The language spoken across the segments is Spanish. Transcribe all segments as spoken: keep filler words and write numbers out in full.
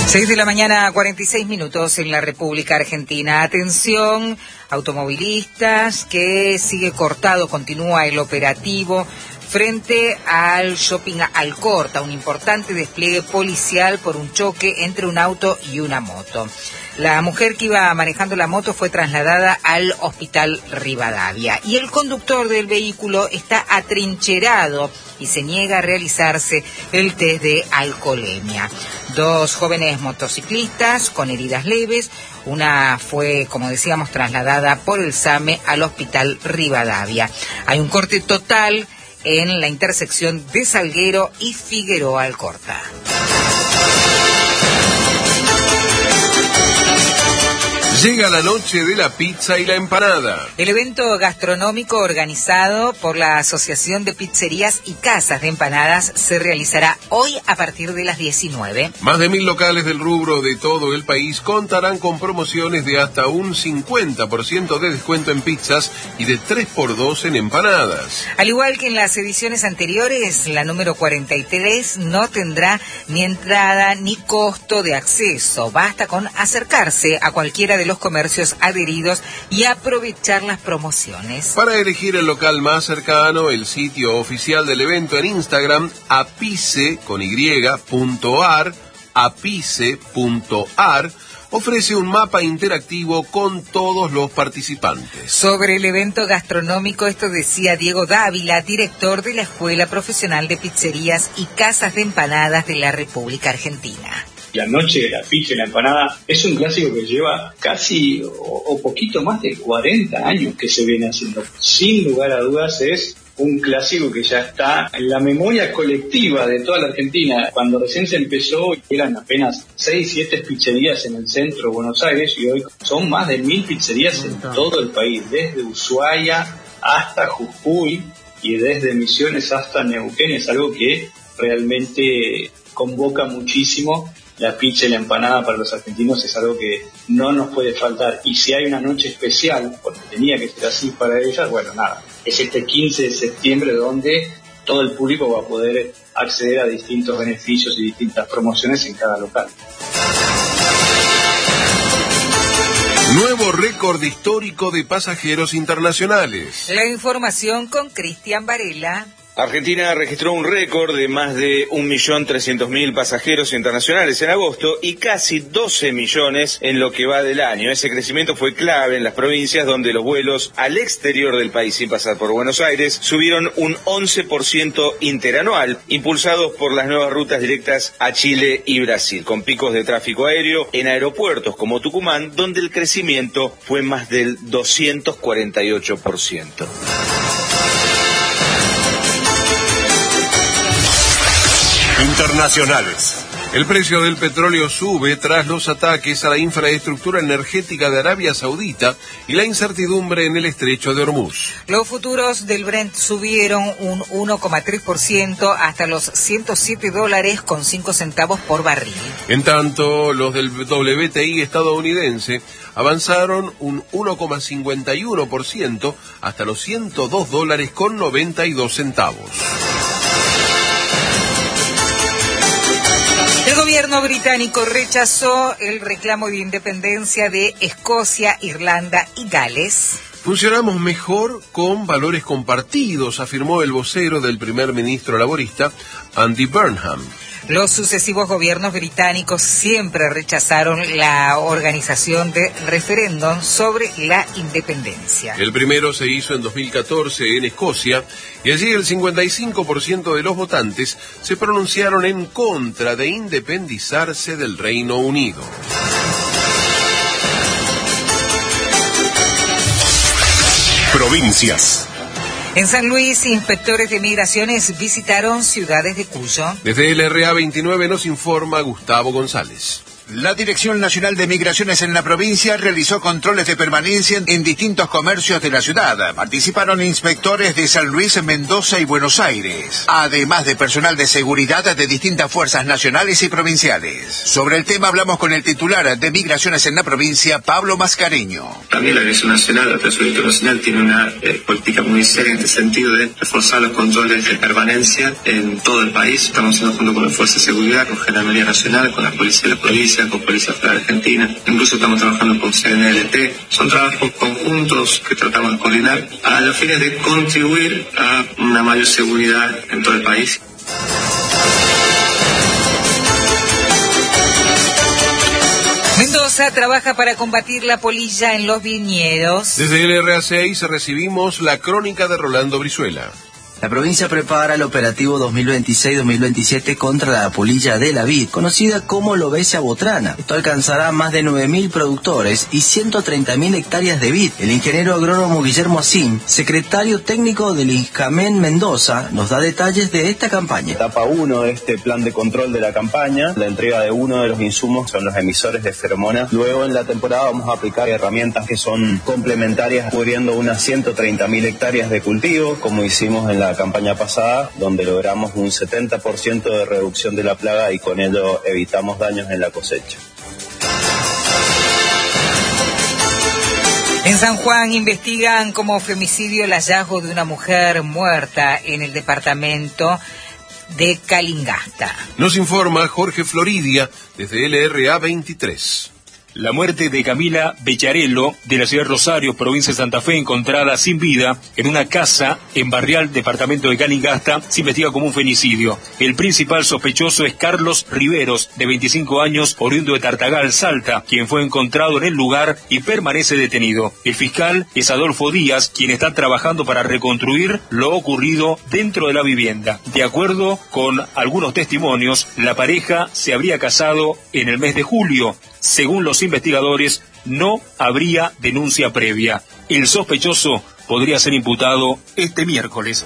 seis de la mañana, cuarenta y seis minutos en la República Argentina. Atención, automovilistas, que sigue cortado, continúa el operativo frente al shopping Alcorta, un importante despliegue policial por un choque entre un auto y una moto. La mujer que iba manejando la moto fue trasladada al hospital Rivadavia y el conductor del vehículo está atrincherado y se niega a realizarse el test de alcoholemia. Dos jóvenes motociclistas con heridas leves, una fue, como decíamos, trasladada por el SAME al hospital Rivadavia. Hay un corte total en la intersección de Salguero y Figueroa Alcorta. Llega la noche de la pizza y la empanada. El evento gastronómico organizado por la Asociación de Pizzerías y Casas de Empanadas se realizará hoy a partir de las diecinueve. Más de mil locales del rubro de todo el país contarán con promociones de hasta un cincuenta por ciento de descuento en pizzas y de tres por dos en empanadas. Al igual que en las ediciones anteriores, la número cuarenta y tres no tendrá ni entrada ni costo de acceso. Basta con acercarse a cualquiera de los comercios adheridos y aprovechar las promociones. Para elegir el local más cercano, el sitio oficial del evento en Instagram, apice con y punto ar, apice punto ar, ofrece un mapa interactivo con todos los participantes. Sobre el evento gastronómico, esto decía Diego Dávila, director de la Escuela Profesional de Pizzerías y Casas de Empanadas de la República Argentina. La noche de la pizza y la empanada es un clásico que lleva casi o, o poquito más de cuarenta años que se viene haciendo. Sin lugar a dudas es un clásico que ya está en la memoria colectiva de toda la Argentina. Cuando recién se empezó eran apenas seis, siete pizzerías en el centro de Buenos Aires y hoy son más de mil pizzerías en todo el país, desde Ushuaia hasta Jujuy y desde Misiones hasta Neuquén. Es algo que realmente convoca muchísimo. La pizza y la empanada para los argentinos es algo que no nos puede faltar. Y si hay una noche especial, porque tenía que ser así para ellas, bueno, nada. Es este quince de septiembre donde todo el público va a poder acceder a distintos beneficios y distintas promociones en cada local. Nuevo récord histórico de pasajeros internacionales. La información con Cristian Varela. Argentina registró un récord de más de un millón trescientos mil pasajeros internacionales en agosto y casi doce millones en lo que va del año. Ese crecimiento fue clave en las provincias donde los vuelos al exterior del país sin pasar por Buenos Aires subieron un once por ciento interanual, impulsados por las nuevas rutas directas a Chile y Brasil, con picos de tráfico aéreo en aeropuertos como Tucumán, donde el crecimiento fue más del doscientos cuarenta y ocho por ciento. Internacionales. El precio del petróleo sube tras los ataques a la infraestructura energética de Arabia Saudita y la incertidumbre en el estrecho de Hormuz. Los futuros del Brent subieron un uno coma tres por ciento hasta los ciento siete dólares con cinco centavos por barril. En tanto, los del W T I estadounidense avanzaron un uno coma cincuenta y uno por ciento hasta los ciento dos dólares con noventa y dos centavos. El gobierno británico rechazó el reclamo de independencia de Escocia, Irlanda y Gales. Funcionamos mejor con valores compartidos, afirmó el vocero del primer ministro laborista, Andy Burnham. Los sucesivos gobiernos británicos siempre rechazaron la organización de referéndum sobre la independencia. El primero se hizo en dos mil catorce en Escocia y allí el cincuenta y cinco por ciento de los votantes se pronunciaron en contra de independizarse del Reino Unido. Provincias. En San Luis, inspectores de migraciones visitaron ciudades de Cuyo. Desde el R A veintinueve nos informa Gustavo González. La Dirección Nacional de Migraciones en la provincia realizó controles de permanencia en distintos comercios de la ciudad. Participaron inspectores de San Luis, Mendoza y Buenos Aires, además de personal de seguridad de distintas fuerzas nacionales y provinciales. Sobre el tema hablamos con el titular de Migraciones en la provincia, Pablo Mascareño. También la Dirección Nacional, la Tesorería Nacional, tiene una eh, política muy seria en este sentido de reforzar los controles de permanencia en todo el país. Estamos haciendo junto con la Fuerza de Seguridad, con Gendarmería Nacional, con la Policía de la provincia, Policía con Policía Federal Argentina, incluso estamos trabajando con C N L T. Son trabajos conjuntos que tratamos de coordinar a los fines de contribuir a una mayor seguridad en todo el país. Mendoza trabaja para combatir la polilla en los viñedos. Desde el R A seis recibimos la crónica de Rolando Brizuela. La provincia prepara el operativo dos mil veintiséis dos mil veintisiete contra la polilla de la vid, conocida como Lobesia botrana. Esto alcanzará más de nueve mil productores y ciento treinta mil hectáreas de vid. El ingeniero agrónomo Guillermo Asín, secretario técnico del INJAMEN Mendoza, nos da detalles de esta campaña. Etapa uno de este plan de control de la campaña, la entrega de uno de los insumos son los emisores de feromonas. Luego en la temporada vamos a aplicar herramientas que son complementarias, cubriendo unas ciento treinta mil hectáreas de cultivo, como hicimos en la campaña pasada, donde logramos un setenta por ciento de reducción de la plaga y con ello evitamos daños en la cosecha. En San Juan investigan como femicidio el hallazgo de una mujer muerta en el departamento de Calingasta. Nos informa Jorge Floridia desde L R A veintitrés. La muerte de Camila Becharello, de la ciudad de Rosario, provincia de Santa Fe, encontrada sin vida en una casa en Barrial, departamento de Calingasta, se investiga como un femicidio. El principal sospechoso es Carlos Riveros, de veinticinco años, oriundo de Tartagal, Salta, quien fue encontrado en el lugar y permanece detenido. El fiscal es Adolfo Díaz, quien está trabajando para reconstruir lo ocurrido dentro de la vivienda. De acuerdo con algunos testimonios, la pareja se habría casado en el mes de julio. Según los investigadores, no habría denuncia previa. El sospechoso podría ser imputado este miércoles.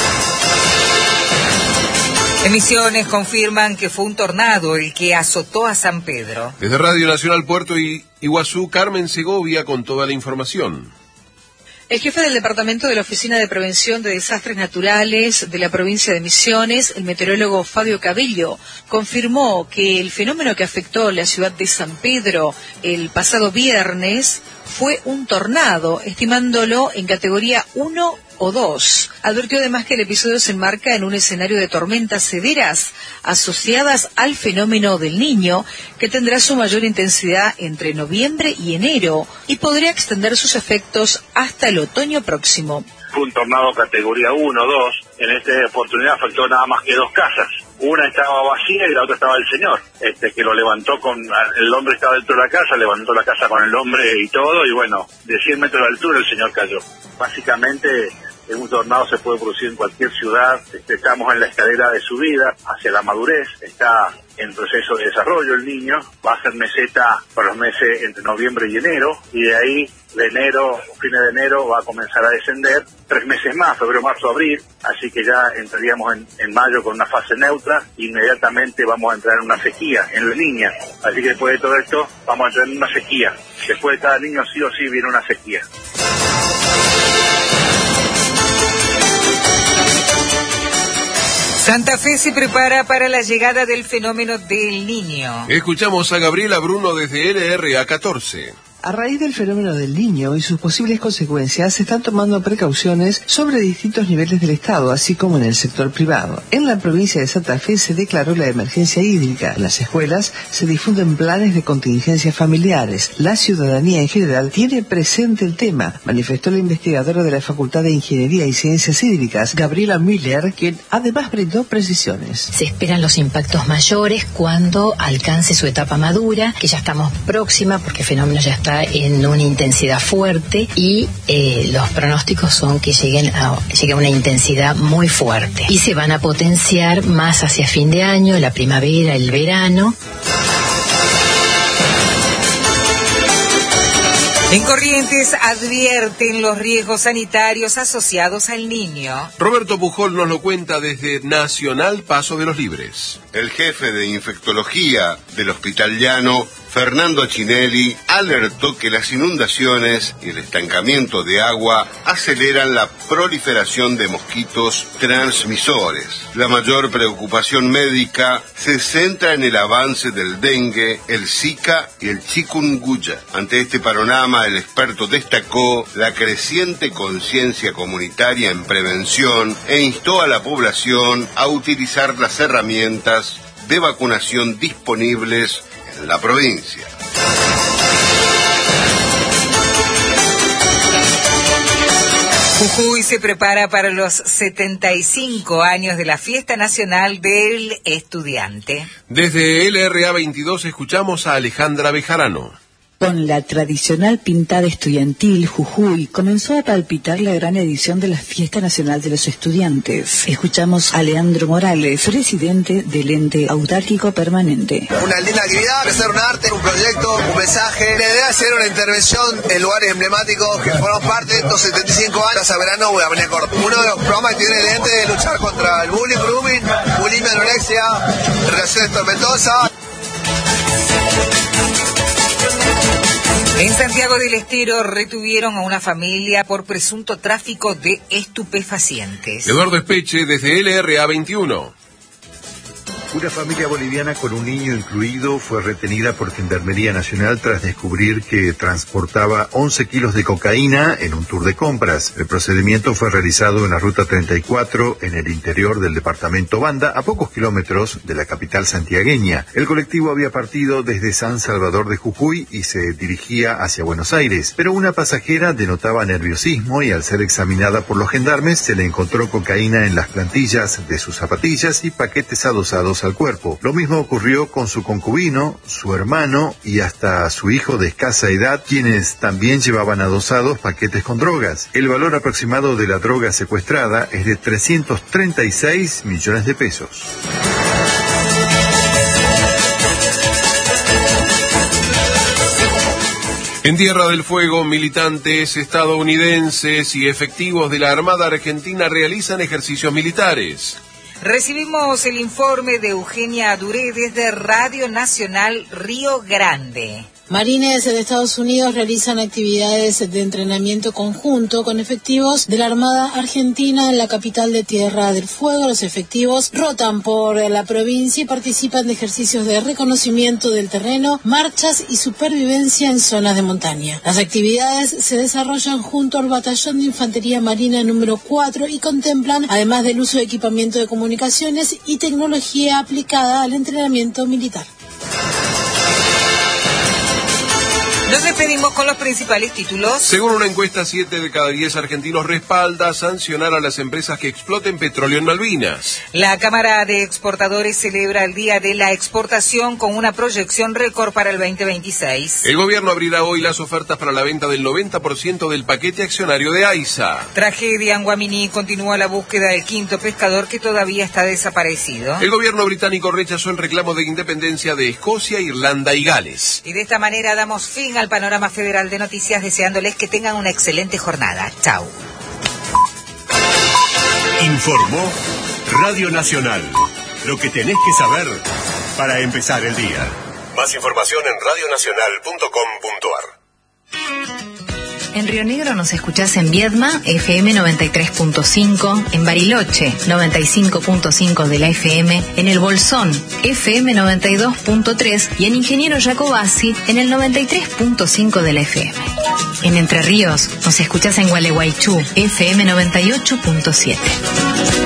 Emisiones confirman que fue un tornado el que azotó a San Pedro. Desde Radio Nacional Puerto y Iguazú, Carmen Segovia con toda la información. El jefe del Departamento de la Oficina de Prevención de Desastres Naturales de la provincia de Misiones, el meteorólogo Fabio Cabello, confirmó que el fenómeno que afectó la ciudad de San Pedro el pasado viernes fue un tornado, estimándolo en categoría uno o dos. Advirtió además que el episodio se enmarca en un escenario de tormentas severas asociadas al fenómeno del Niño, que tendrá su mayor intensidad entre noviembre y enero y podría extender sus efectos hasta el otoño próximo. Fue un tornado categoría uno o dos. En esta oportunidad afectó nada más que dos casas. Una estaba vacía y la otra estaba el señor, este que lo levantó con... El hombre estaba dentro de la casa, levantó la casa con el hombre y todo, y bueno, de cien metros de altura el señor cayó. Básicamente, un tornado se puede producir en cualquier ciudad. Estamos en la escalera de subida hacia la madurez, está en proceso de desarrollo el niño, va a ser meseta por los meses entre noviembre y enero, y de ahí de enero, fines de enero, va a comenzar a descender, tres meses más, febrero, marzo, abril, así que ya entraríamos en, en mayo con una fase neutra, inmediatamente vamos a entrar en una sequía en la niña, así que después de todo esto vamos a entrar en una sequía, después de cada niño sí o sí viene una sequía. Santa Fe se prepara para la llegada del fenómeno del Niño. Escuchamos a Gabriela Bruno desde L R A catorce. A raíz del fenómeno del Niño y sus posibles consecuencias, se están tomando precauciones sobre distintos niveles del Estado, así como en el sector privado. En la provincia de Santa Fe se declaró la emergencia hídrica. En las escuelas se difunden planes de contingencias familiares. La ciudadanía en general tiene presente el tema, manifestó la investigadora de la Facultad de Ingeniería y Ciencias Hídricas, Gabriela Miller, quien además brindó precisiones. Se esperan los impactos mayores cuando alcance su etapa madura, que ya estamos próxima porque el fenómeno ya está en una intensidad fuerte y eh, los pronósticos son que lleguen a, llegue a una intensidad muy fuerte y se van a potenciar más hacia fin de año, la primavera, el verano. En Corrientes advierten los riesgos sanitarios asociados al niño. Roberto Pujol nos lo cuenta desde Nacional Paso de los Libres. El jefe de infectología del Hospital Llano, Fernando Chinelli, alertó que las inundaciones y el estancamiento de agua aceleran la proliferación de mosquitos transmisores. La mayor preocupación médica se centra en el avance del dengue, el Zika y el chikungunya. Ante este panorama, el experto destacó la creciente conciencia comunitaria en prevención e instó a la población a utilizar las herramientas de vacunación disponibles en la provincia. Jujuy se prepara para los setenta y cinco años de la Fiesta Nacional del Estudiante. Desde L R A veintidós escuchamos a Alejandra Bejarano. Con la tradicional pintada estudiantil, Jujuy comenzó a palpitar la gran edición de la Fiesta Nacional de los Estudiantes. Escuchamos a Leandro Morales, presidente del ente autárquico permanente. Una linda actividad, hacer un arte, un proyecto, un mensaje. La idea es hacer una intervención en lugares emblemáticos que fueron parte de estos setenta y cinco años. Plaza Verano o Avenida Corta. Uno de los programas que tiene el ente es luchar contra el bullying, grooming, bulimia, anorexia, relaciones tormentosas. En Santiago del Estero retuvieron a una familia por presunto tráfico de estupefacientes. Eduardo Espeche desde L R A veintiuno. Una familia boliviana con un niño incluido fue retenida por Gendarmería Nacional tras descubrir que transportaba once kilos de cocaína en un tour de compras. El procedimiento fue realizado en la Ruta treinta y cuatro, en el interior del departamento Banda, a pocos kilómetros de la capital santiagueña. El colectivo había partido desde San Salvador de Jujuy y se dirigía hacia Buenos Aires, pero una pasajera denotaba nerviosismo y al ser examinada por los gendarmes se le encontró cocaína en las plantillas de sus zapatillas y paquetes adosados al cuerpo. Lo mismo ocurrió con su concubino, su hermano y hasta su hijo de escasa edad, quienes también llevaban adosados paquetes con drogas. El valor aproximado de la droga secuestrada es de trescientos treinta y seis millones de pesos. En Tierra del Fuego, militantes estadounidenses y efectivos de la Armada Argentina realizan ejercicios militares. Recibimos el informe de Eugenia Duré desde Radio Nacional Río Grande. Marines de Estados Unidos realizan actividades de entrenamiento conjunto con efectivos de la Armada Argentina en la capital de Tierra del Fuego. Los efectivos rotan por la provincia y participan de ejercicios de reconocimiento del terreno, marchas y supervivencia en zonas de montaña. Las actividades se desarrollan junto al Batallón de Infantería Marina número cuatro y contemplan, además del uso de equipamiento de comunicaciones y tecnología aplicada al entrenamiento militar. Nos despedimos con los principales títulos. Según una encuesta, siete de cada diez argentinos respalda sancionar a las empresas que exploten petróleo en Malvinas. La Cámara de Exportadores celebra el Día de la Exportación con una proyección récord para el veinte veintiséis. El gobierno abrirá hoy las ofertas para la venta del noventa por ciento del paquete accionario de AISA. Tragedia en Guaminí, continúa la búsqueda del quinto pescador que todavía está desaparecido. El gobierno británico rechazó el reclamo de independencia de Escocia, Irlanda y Gales. Y de esta manera damos fin al panorama federal de noticias, deseándoles que tengan una excelente jornada. Chau. Informó Radio Nacional. Lo que tenés que saber para empezar el día. Más información en radio nacional punto com punto a r. En Río Negro nos escuchás en Viedma, F M noventa y tres punto cinco, en Bariloche, noventa y cinco punto cinco de la F M, en El Bolsón, F M noventa y dos punto tres y en Ingeniero Jacobasi, en el noventa y tres punto cinco de la F M. En Entre Ríos nos escuchás en Gualeguaychú, F M noventa y ocho punto siete.